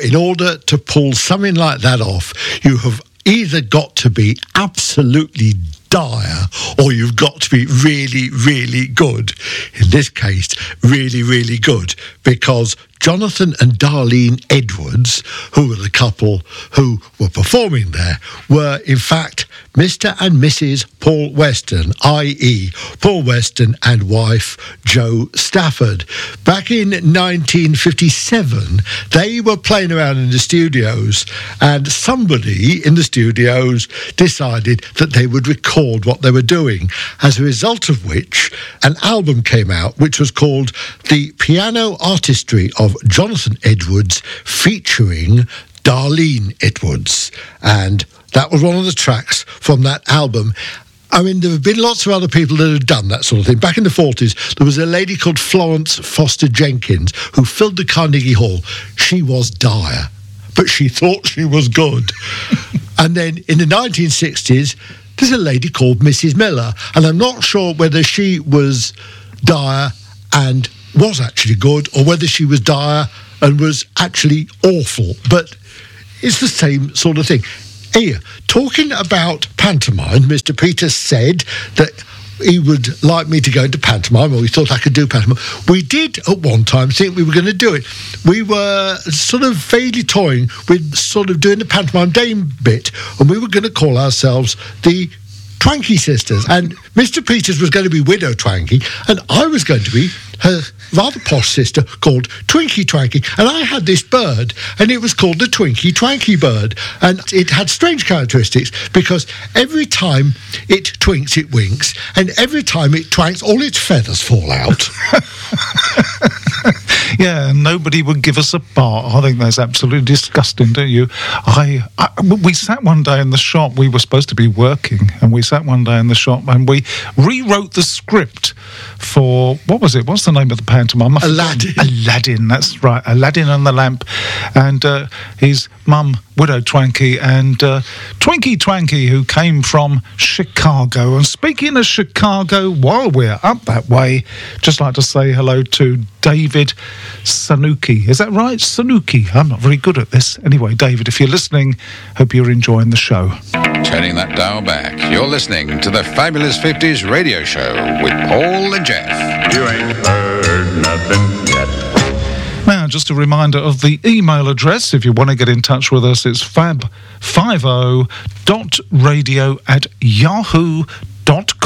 in order to pull something like that off, you have either got to be absolutely dire or you've got to be really, really good. In this case, really, really good, because Jonathan and Darlene Edwards, who were the couple who were performing there, were in fact Mr. and Mrs. Paul Weston, i.e. Paul Weston and wife Jo Stafford. Back in 1957, they were playing around in the studios, and somebody in the studios decided that they would record what they were doing, as a result of which an album came out which was called The Piano Artistry of Jonathan Edwards featuring Darlene Edwards, and that was one of the tracks from that album. I mean, there have been lots of other people that have done that sort of thing. Back in the 40s, there was a lady called Florence Foster Jenkins who filled the Carnegie Hall. She was dire, but she thought she was good. And then in the 1960s, there's a lady called Mrs. Miller, and I'm not sure whether she was dire and was actually good, or whether she was dire and was actually awful, but it's the same sort of thing. Here, talking about pantomime, Mr. Peters said that he would like me to go into pantomime, or he thought I could do pantomime. We did at one time think we were going to do it. We were sort of vaguely toying with sort of doing the pantomime dame bit, and we were going to call ourselves the Twanky Sisters, and Mr. Peters was going to be Widow Twanky, and I was going to be her rather posh sister called Twinkie Twanky, and I had this bird, and it was called the Twinkie Twanky bird, and it had strange characteristics, because every time it twinks, it winks, and every time it twanks, all its feathers fall out. Yeah, and nobody would give us a bar. I think that's absolutely disgusting, don't you? We sat one day in the shop, we were supposed to be working, and we sat one day in the shop and we rewrote the script for, what was it? What's the name of the pantomime? Aladdin. Aladdin, that's right. Aladdin and the Lamp. And his mum, Widow Twanky, and Twinkie Twanky, who came from Chicago. And speaking of Chicago, while we're up that way, just like to say hello to David Sanuki. Is that right? Sanuki. I'm not very good at this. Anyway, David, if you're listening, hope you're enjoying the show. Turning that dial back, you're listening to the Fabulous 50s radio show with Paul and Jeff. You ain't heard nothing yet. Now, just a reminder of the email address. If you want to get in touch with us, it's fab50.radio@yahoo.com.